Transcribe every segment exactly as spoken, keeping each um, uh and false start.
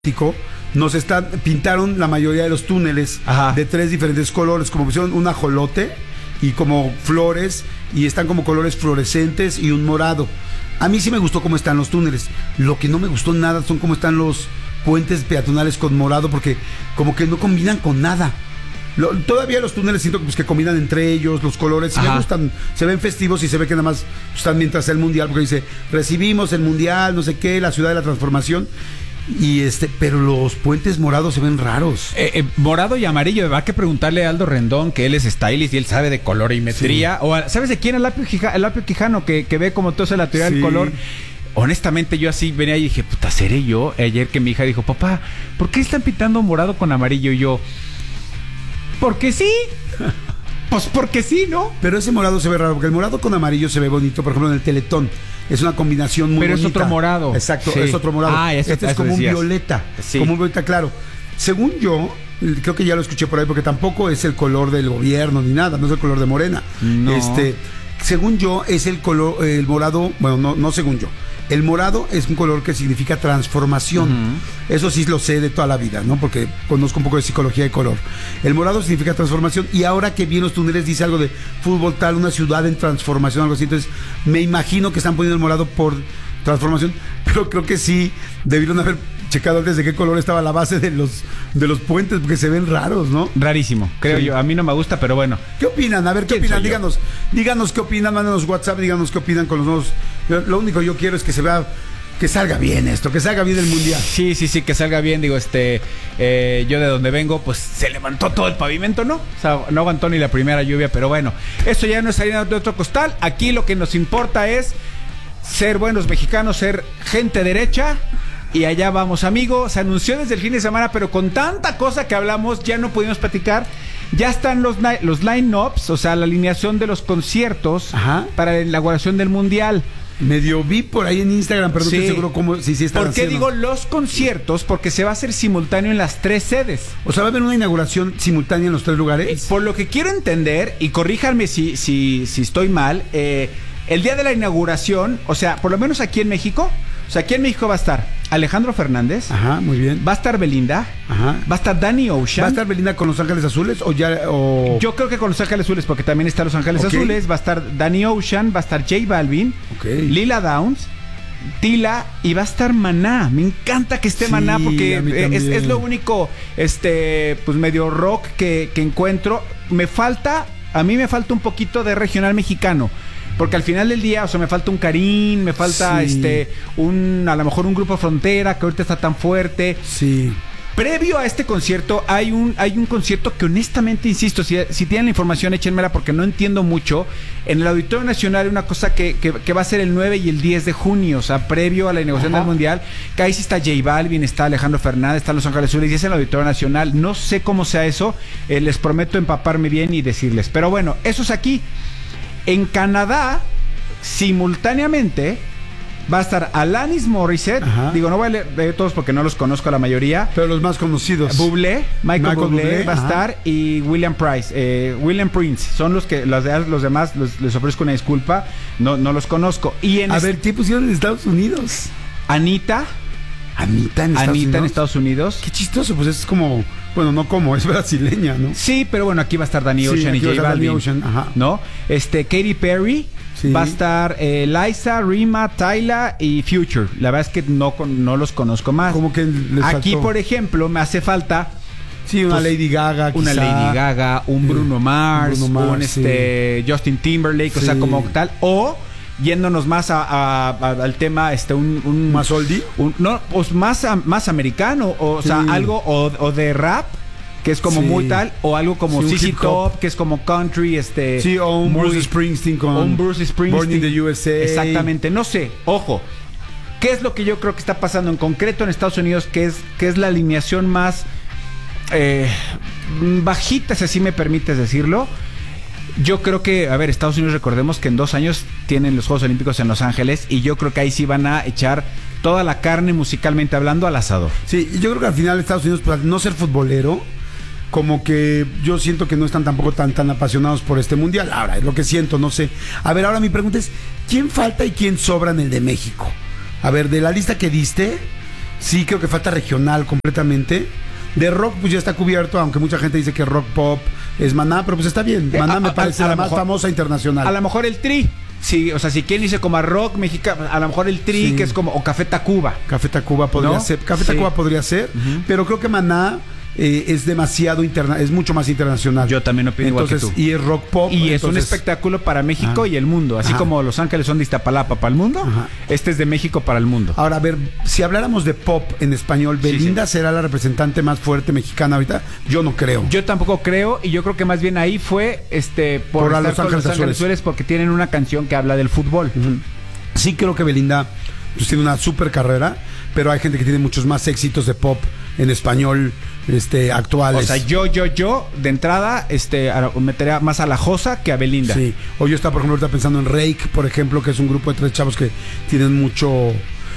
nos están, pintaron la mayoría de los túneles. Ajá. De tres diferentes colores, como pusieron un ajolote y como flores, y están como colores fluorescentes y un morado. A mí sí me gustó cómo están los túneles. Lo que no me gustó nada son cómo están los puentes peatonales con morado, porque como que no combinan con nada. Lo, todavía los túneles siento pues, que combinan entre ellos, los colores, sí me gustan, se ven festivos y se ve que nada más están mientras el mundial, porque dice, recibimos el mundial, no sé qué, la ciudad de la transformación. Y este, pero los puentes morados se ven raros. Eh, eh, morado y amarillo, va que preguntarle a Aldo Rendón, que él es stylist y él sabe de colorimetría. Sí. O a, ¿sabes de quién? El Apio, Quija, el Apio Quijano, que, que ve como todo eso la teoría sí. del color. Honestamente, yo así venía y dije, puta, ¿seré yo? Ayer que mi hija dijo, papá, ¿por qué están pintando morado con amarillo? Y yo, porque sí. Pues porque sí, ¿no? Pero ese morado se ve raro, porque el morado con amarillo se ve bonito, por ejemplo, en el Teletón. Es una combinación muy Pero bonita. Pero es otro morado. Exacto, sí. es otro morado. Ah, eso, este eso es como decías. un violeta. Sí. Como un violeta claro. Según yo, creo que ya lo escuché por ahí, porque tampoco es el color del gobierno ni nada, no es el color de Morena. No. Este, según yo, es el color, el morado, bueno, no, no según yo. El morado es un color que significa transformación. Uh-huh. Eso sí lo sé de toda la vida, ¿no? Porque conozco un poco de psicología de color. El morado significa transformación. Y ahora que vi en los túneles dice algo de fútbol tal, una ciudad en transformación, algo así. Entonces me imagino que están poniendo el morado por transformación. Pero creo que sí debieron haber checado antes de qué color estaba la base de los, de los puentes, porque se ven raros, ¿no? Rarísimo, creo sí. yo. A mí no me gusta, pero bueno. ¿Qué opinan? A ver, ¿qué opinan? Díganos, díganos qué opinan, mándanos WhatsApp, díganos qué opinan con los nuevos. Lo único que yo quiero es que se vea, que salga bien esto, que salga bien el mundial. Sí, sí, sí, que salga bien. Digo, este, eh, yo de donde vengo, pues se levantó todo el pavimento, ¿no? O sea, no aguantó ni la primera lluvia, pero bueno, esto ya no es harina de otro costal. Aquí lo que nos importa es ser buenos mexicanos, ser gente derecha. Y allá vamos, amigos. Se anunció desde el fin de semana, pero con tanta cosa que hablamos, ya no pudimos platicar. Ya están los, los line-ups, o sea, la alineación de los conciertos Ajá. para la inauguración del Mundial. Medio vi por ahí en Instagram, pero sí. no estoy seguro cómo, si sí están ¿Por qué haciendo? digo los conciertos? Porque se va a hacer simultáneo en las tres sedes. O sea, ¿va a haber una inauguración simultánea en los tres lugares? Por lo que quiero entender, y corríjanme si, si, si estoy mal, eh, el día de la inauguración, o sea, por lo menos aquí en México, o sea, aquí en México va a estar Alejandro Fernández. Ajá, muy bien. Va a estar Belinda. Ajá. Va a estar Danny Ocean. ¿Va a estar Belinda con Los Ángeles Azules o ya o... Yo creo que con Los Ángeles Azules, porque también está Los Ángeles okay. Azules. Va a estar Danny Ocean, va a estar J Balvin, okay. Lila Downs, Tila y va a estar Maná. Me encanta que esté sí, Maná porque es, es lo único, este, pues medio rock que, que encuentro. Me falta, a mí me falta un poquito de regional mexicano. Porque al final del día, o sea, me falta un Karim, me falta sí. este un a lo mejor un Grupo Frontera que ahorita está tan fuerte. Sí. Previo a este concierto hay un hay un concierto que honestamente, insisto, si, si tienen la información échenmela porque no entiendo mucho. En el Auditorio Nacional hay una cosa que, que, que va a ser el nueve y el diez de junio, o sea, previo a la inauguración Ajá. del Mundial, que ahí sí está J Balvin, está Alejandro Fernández, está Los Ángeles Azules y es el Auditorio Nacional. No sé cómo sea eso, eh, les prometo empaparme bien y decirles. Pero bueno, eso es aquí. En Canadá, simultáneamente, va a estar Alanis Morissette. Ajá. Digo, no voy a leer de todos porque no los conozco a la mayoría. Pero los más conocidos. Bublé, Michael, Michael Bublé, Bublé va a estar Ajá. y William Price, eh, William Prince. Son los que los, de, los demás los, les ofrezco una disculpa. No, no los conozco. Y en a este, ver, ¿qué pusieron en Estados Unidos? Anita. Anita en Estados Anita Unidos. en Estados Unidos. Qué chistoso, pues es como, bueno, no como, es brasileña, ¿no? Sí, pero bueno, aquí va a estar Danny Ocean sí, y J Balvin, Ocean, ajá. ¿no? Este, Katy Perry, sí. va a estar eh, Liza, Rima, Tyla y Future. La verdad es que no, no los conozco más. Como que les aquí, faltó. Por ejemplo, me hace falta sí, una pues, Lady Gaga, una quizá. Lady Gaga, un Bruno Mars, un, Bruno Mars, un este sí. Justin Timberlake, sí. o sea, como tal, o yéndonos más a, a, a, al tema este un, un más oldie un, no pues más a, más americano o, sí. o sea algo o, o de rap que es como sí. muy tal o algo como sí, C C Top que es como country este sí o un muy, Bruce Springsteen con un Bruce Springsteen Born in the U S A exactamente no sé ojo qué es lo que yo creo que está pasando en concreto en Estados Unidos que es que es la alineación más eh, bajita si así me permites decirlo. Yo creo que, a ver, Estados Unidos, recordemos que en dos años tienen los Juegos Olímpicos en Los Ángeles y yo creo que ahí sí van a echar toda la carne musicalmente hablando al asador. Sí, yo creo que al final Estados Unidos, pues, al no ser futbolero, como que yo siento que no están tampoco tan, tan apasionados por este mundial. Ahora, es lo que siento, no sé. A ver, ahora mi pregunta es, ¿quién falta y quién sobra en el de México? A ver, de la lista que diste, Sí, creo que falta regional completamente. De rock, pues ya está cubierto, aunque mucha gente dice que rock pop es Maná, pero pues está bien. Maná me parece la más famosa internacional. A lo mejor el Tri. Sí, o sea, si quieren irse como a rock mexicano, a lo mejor el Tri, sí. que es como, o Café Tacuba. Café Tacuba podría ¿no? ser. Café sí. Tacuba podría ser, uh-huh. pero creo que Maná eh, es demasiado interna, es mucho más internacional. Yo también opino entonces, igual que tú. Y es rock pop. Y entonces... es un espectáculo para México ah. y el mundo. Así ah. como Los Ángeles son de Iztapalapa para el mundo, Ajá. este es de México para el mundo. Ahora, a ver, si habláramos de pop en español, ¿Belinda sí, sí. será la representante más fuerte mexicana ahorita? Yo no creo. Yo tampoco creo, y yo creo que más bien ahí fue este por, por estar Los Ángeles, Los Ángeles Azules, porque tienen una canción que habla del fútbol. Uh-huh. Sí creo que Belinda pues, tiene una super carrera, pero hay gente que tiene muchos más éxitos de pop en español este actuales. O sea, yo, yo, yo, de entrada, este, metería más a la Josa que a Belinda. Sí. O yo estaba, por ejemplo, ahorita pensando en Rake, por ejemplo, que es un grupo de tres chavos que tienen mucho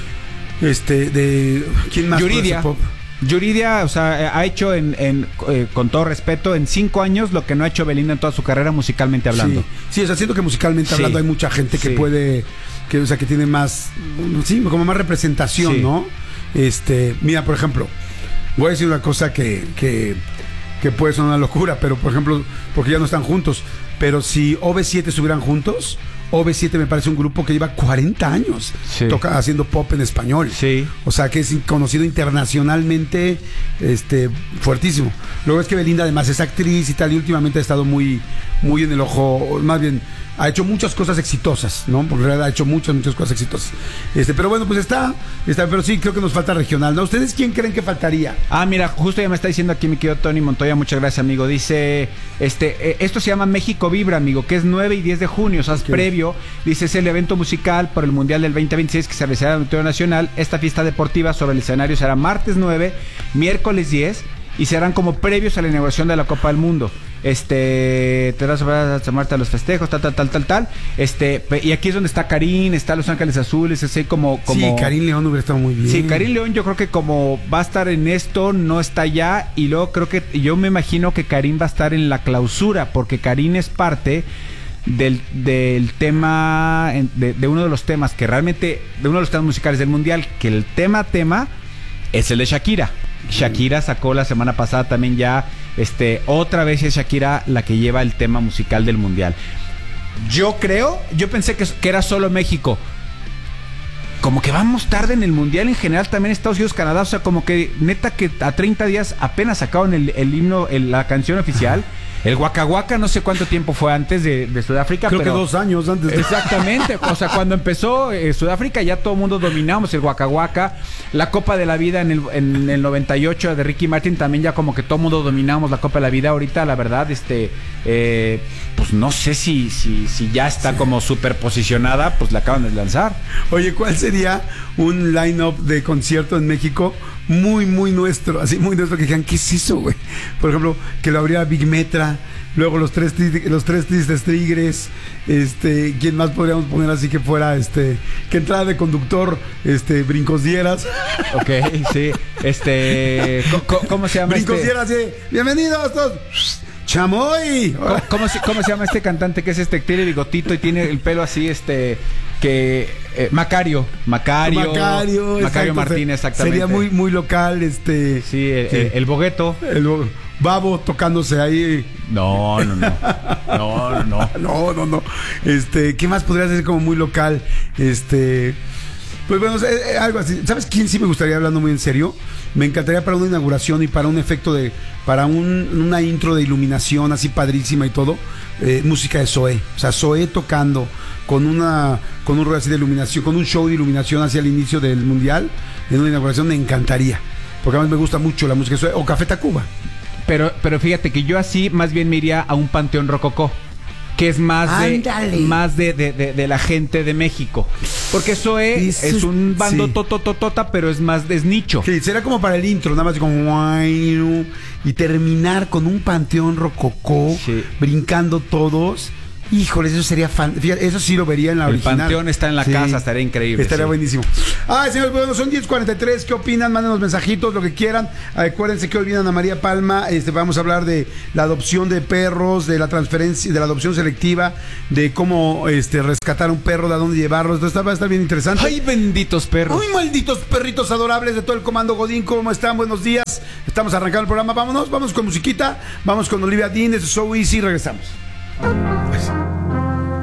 este de ¿quién más? Yuridia. Pop? Yuridia, o sea, ha hecho en, en eh, con todo respeto, en cinco años lo que no ha hecho Belinda en toda su carrera musicalmente hablando. Sí, sí, o sea, siento que musicalmente sí. hablando hay mucha gente que sí. puede, que, o sea, que tiene más, sí, como más representación, sí. ¿no? Este, mira, por ejemplo, voy a decir una cosa que, que, que puede sonar una locura, pero por ejemplo, porque ya no están juntos, pero si O V siete estuvieran juntos, O V siete me parece un grupo que lleva cuarenta años sí. toca, haciendo pop en español. Sí. O sea, que es conocido internacionalmente este, fuertísimo. Luego es que Belinda además es actriz y tal, y últimamente ha estado muy, muy en el ojo, más bien, ha hecho muchas cosas exitosas, ¿no? Porque en realidad ha hecho muchas, muchas cosas exitosas. Este, pero bueno, pues está, está, pero sí, creo que nos falta regional, ¿no? ¿Ustedes quién creen que faltaría? Ah, mira, justo ya me está diciendo aquí mi querido Tony Montoya, muchas gracias, amigo. Dice, este, eh, esto se llama México Vibra, amigo, que es nueve y diez de junio, o sea, es okay. previo. Dice, es el evento musical por el Mundial del veinte veintiséis que se realizará en el Auditorio Nacional. Esta fiesta deportiva sobre el escenario será martes nueve, miércoles diez, y serán como previos a la inauguración de la Copa del Mundo. Este, te vas a sumarte a los festejos, tal, tal, tal, tal, tal. Este, y aquí es donde está Karin, está Los Ángeles Azules, así como, como. Sí, Karin León hubiera estado muy bien. Sí, Karin León, yo creo que como va a estar en esto, no está allá. Y luego creo que, yo me imagino que Karin va a estar en la clausura, porque Karin es parte del, del tema, de, de uno de los temas que realmente, de uno de los temas musicales del mundial, que el tema, tema, es el de Shakira. Shakira sacó la semana pasada también ya, este, otra vez es Shakira la que lleva el tema musical del mundial. Yo creo, yo pensé que, que era solo México. Como que vamos tarde en el mundial en general, también Estados Unidos, Canadá, o sea, como que neta que a treinta días apenas sacaron el, el himno, el, la canción oficial. El Waka Waka no sé cuánto tiempo fue antes de, de Sudáfrica. Creo pero que dos años antes. De... Exactamente. O sea, cuando empezó eh, Sudáfrica ya todo el mundo dominamos el Waka Waka. La Copa de la Vida en el, en el noventa y ocho de Ricky Martin también ya como que todo el mundo dominamos la Copa de la Vida. Ahorita la verdad, este, eh, pues no sé si, si, si ya está sí. como súper posicionada, pues la acaban de lanzar. Oye, ¿cuál sería un line-up de concierto en México muy, muy nuestro? Así muy nuestro, que digan, ¿qué es eso, güey? Por ejemplo, que lo habría Big Metra. Luego los tres los tres tristes tigres, este, ¿quién más podríamos poner así que fuera, este, que entrada de conductor, este, Brincos Dieras? Ok, sí, este, ¿cómo, cómo se llama? Brincos este? Dieras, sí, bienvenidos todos. ¡Chamoy! ¿Cómo, cómo, se, ¿Cómo se llama este cantante que es este, tiene bigotito y tiene el pelo así, este, que eh, Macario, Macario, Macario, Macario Martínez, exactamente. Sería muy, muy local, este, sí, el, sí. el, el Bogueto, el Babo tocándose ahí. No, no, no. No, no, no. No, no, no. Este, ¿qué más podría ser como muy local? Este, pues bueno, eh, algo así. ¿Sabes quién sí me gustaría, hablando muy en serio? Me encantaría para una inauguración y para un efecto de, para un, una intro de iluminación así padrísima y todo, eh, música de Zoé. O sea, Zoé tocando con una, con un rol así de iluminación, con un show de iluminación hacia el inicio del mundial, en una inauguración me encantaría. Porque además me gusta mucho la música de Zoé. O Café Tacuba. Pero, pero fíjate que yo así más bien me iría a un panteón rococó, que es más de Ándale. más de, de, de, de la gente de México, porque eso es, es un bando sí. totototota, pero es más es nicho. Sí, será como para el intro, nada más como y terminar con un panteón rococó, sí. brincando todos. Híjoles, eso sería fan. Fíjate, eso sí lo vería en la El original. Panteón está en la Sí. casa, estaría increíble. Estaría sí. buenísimo. Ah, señores, bueno, son diez cuarenta y tres. ¿Qué opinan? Mándenos mensajitos, lo que quieran. Acuérdense que hoy viene Ana María Palma. Este, vamos a hablar de la adopción de perros, de la transferencia, de la adopción selectiva, de cómo este, rescatar un perro, de a dónde llevarlo. Entonces va a estar bien interesante. ¡Ay, benditos perros! ¡Ay, malditos perritos adorables de todo el comando Godín! ¿Cómo están? Buenos días. Estamos arrancando el programa. Vámonos, vamos con musiquita. Vamos con Olivia Dean de So Easy. Regresamos. Pues.